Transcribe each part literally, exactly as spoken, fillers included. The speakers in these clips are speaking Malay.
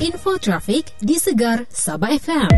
Info trafik di Segar Sabah F M.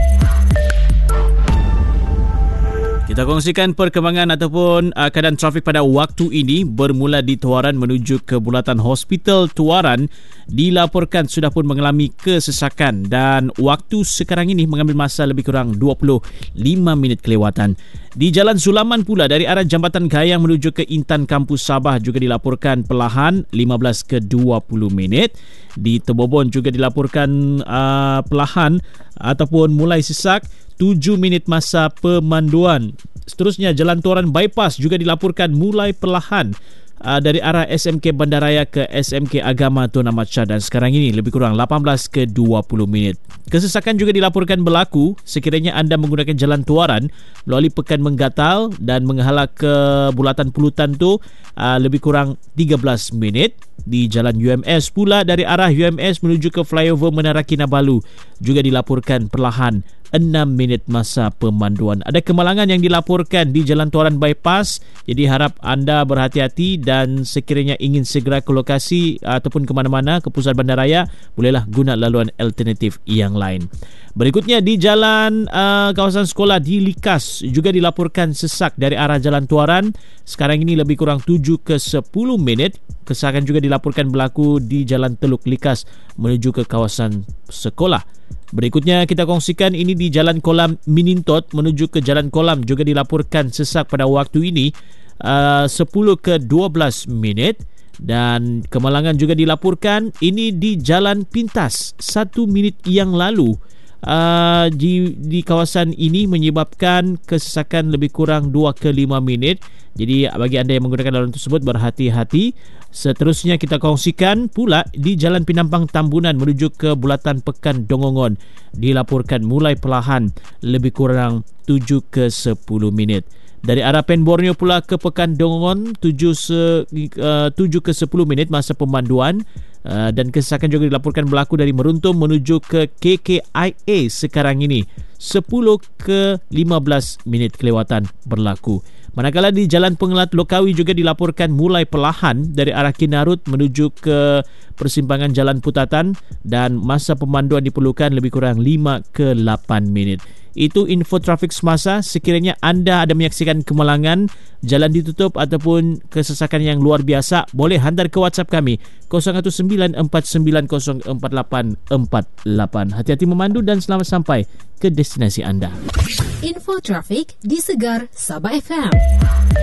Kita kongsikan perkembangan ataupun uh, keadaan trafik pada waktu ini. Bermula di Tuaran menuju ke Bulatan Hospital Tuaran dilaporkan sudah pun mengalami kesesakan dan waktu sekarang ini mengambil masa lebih kurang dua puluh lima minit kelewatan. Di Jalan Sulaman pula dari arah Jambatan Gayang menuju ke Intan Kampus Sabah juga dilaporkan perlahan lima belas ke dua puluh minit. Di Tebobon juga dilaporkan uh, perlahan ataupun mulai sesak tujuh minit masa pemanduan. Seterusnya Jalan Tuaran Bypass juga dilaporkan mulai perlahan uh, dari arah S M K Bandaraya ke S M K Agama Tun Ahmad Shah dan sekarang ini lebih kurang lapan belas ke dua puluh minit. Kesesakan juga dilaporkan berlaku sekiranya anda menggunakan Jalan Tuaran melalui Pekan Menggatal dan menghala ke Bulatan Pulutan tu uh, lebih kurang tiga belas minit. Di Jalan U M S pula dari arah U M S menuju ke flyover Menara Kinabalu juga dilaporkan perlahan enam minit masa pemanduan. Ada kemalangan yang dilaporkan di Jalan Tuaran Bypass, jadi harap anda berhati-hati dan sekiranya ingin segera ke lokasi ataupun ke mana-mana ke pusat bandaraya, bolehlah guna laluan alternatif yang lain. Berikutnya di Jalan uh, kawasan sekolah di Likas juga dilaporkan sesak dari arah Jalan Tuaran. Sekarang ini lebih kurang tujuh ke sepuluh minit. Kesesakan juga dilaporkan berlaku di Jalan Teluk Likas menuju ke kawasan sekolah. Berikutnya kita kongsikan ini di Jalan Kolam Minintot menuju ke Jalan Kolam juga dilaporkan sesak pada waktu ini uh, sepuluh ke dua belas minit. Dan kemalangan juga dilaporkan ini di Jalan Pintas satu minit yang lalu. Uh, di, di kawasan ini menyebabkan kesesakan lebih kurang dua ke lima minit. Jadi bagi anda yang menggunakan laluan tersebut berhati-hati. Seterusnya kita kongsikan pula di Jalan Pinampang Tambunan menuju ke Bulatan Pekan Dongongon dilaporkan mulai perlahan lebih kurang tujuh ke sepuluh minit. Dari arah Pen Borneo pula ke Pekan Dongongon tujuh, se, uh, tujuh ke sepuluh minit masa pemanduan. Uh, dan kesesakan juga dilaporkan berlaku dari Meruntum menuju ke K K I A sekarang ini sepuluh ke lima belas minit kelewatan berlaku. Manakala di Jalan Pengelat Lokawi juga dilaporkan mulai perlahan dari arah Kinarut menuju ke persimpangan Jalan Putatan dan masa pemanduan diperlukan lebih kurang lima ke lapan minit. Itu info trafik semasa. Sekiranya anda ada menyaksikan kemalangan, jalan ditutup ataupun kesesakan yang luar biasa, boleh hantar ke WhatsApp kami kosong satu sembilan empat sembilan kosong empat lapan empat lapan. Hati-hati memandu dan selamat sampai ke destinasi anda. Info trafik di Segar Sabah F M.